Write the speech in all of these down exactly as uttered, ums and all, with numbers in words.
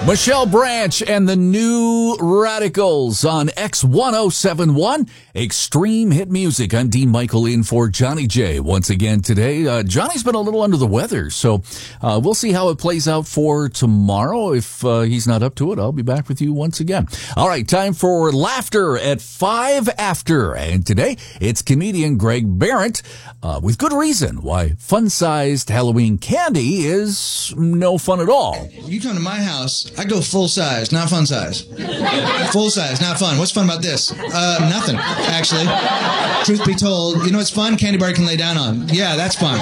Michelle Branch and the New Radicals on X ten seventy-one, Extreme Hit Music. I'm Dean Michael in for Johnny J once again today. Uh, Johnny's been a little under the weather, so uh, we'll see how it plays out for tomorrow. If uh, he's not up to it, I'll be back with you once again. All right, time for Laughter at five after. And today, it's comedian Greg Barrett uh, with good reason why fun-sized Halloween candy is no fun at all. You come to my house, I go full size, not fun size. Full size, not fun. What's fun about this? Uh, nothing, actually. Truth be told, you know what's fun? Candy bar you can lay down on. Yeah, that's fun.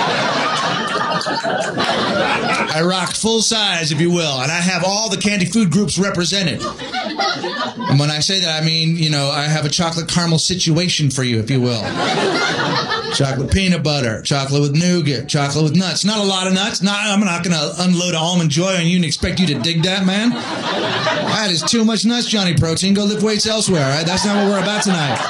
I rock full size, if you will, and I have all the candy food groups represented. And when I say that, I mean, you know, I have a chocolate caramel situation for you, if you will. Chocolate peanut butter, chocolate with nougat, chocolate with nuts. Not a lot of nuts. Not, I'm not going to unload Almond Joy on you and expect you to dig that, man. That is too much nuts, Johnny Protein. Go lift weights elsewhere, all right? That's not what we're about tonight.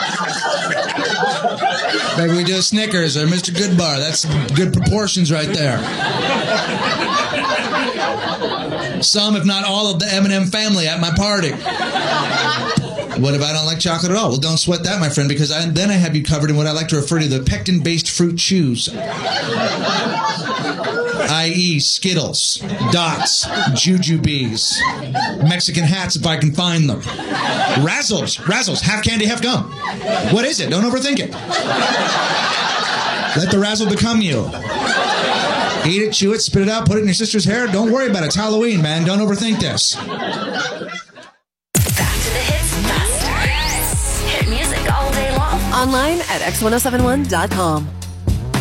Maybe we do a Snickers or Mister Goodbar. That's good proportions right there. Some, if not all, of the M and M family at my party. What if I don't like chocolate at all? Well, don't sweat that, my friend, because I, then I have you covered in what I like to refer to the pectin-based fruit chews. that is. Skittles, Dots, Jujubes, Mexican hats if I can find them. Razzles, Razzles, half candy, half gum. What is it? Don't overthink it. Let the razzle become you. Eat it, chew it, spit it out, put it in your sister's hair. Don't worry about it. It's Halloween, man. Don't overthink this. Back to the hits faster. Yes. Hit music all day long. Online at X ten seventy-one dot com.